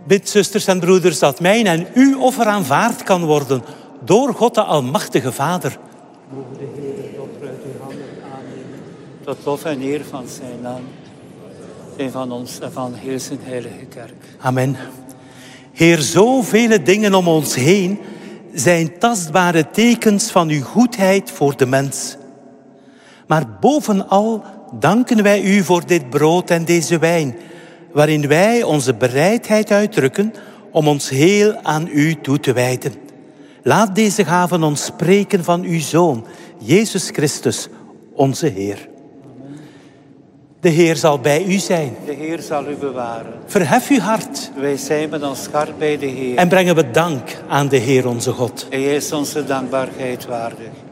Bid, zusters en broeders, dat mijn en uw offer aanvaard kan worden door God de Almachtige Vader. Mogen de Heer het offer uit uw handen aannemen, tot lof en eer van zijn naam, en van ons en van heel zijn heilige kerk. Amen. Heer, zoveel dingen om ons heen zijn tastbare tekens van uw goedheid voor de mens. Maar bovenal danken wij u voor dit brood en deze wijn, waarin wij onze bereidheid uitdrukken om ons heel aan u toe te wijden. Laat deze gaven ons spreken van uw Zoon, Jezus Christus, onze Heer. De Heer zal bij u zijn. De Heer zal u bewaren. Verhef uw hart. Wij zijn met ons hart bij de Heer. En brengen we dank aan de Heer onze God. Hij is onze dankbaarheid waardig.